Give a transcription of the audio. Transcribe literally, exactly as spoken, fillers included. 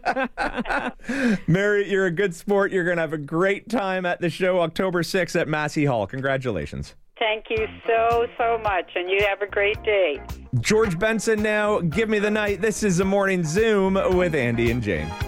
Mary, you're a good sport. You're going to have a great time at the show October sixth at Massey Hall. Congratulations. Thank you so, so much, and you have a great day. George Benson now. Give me the night. This is the Morning Zoom with Andy and Jane.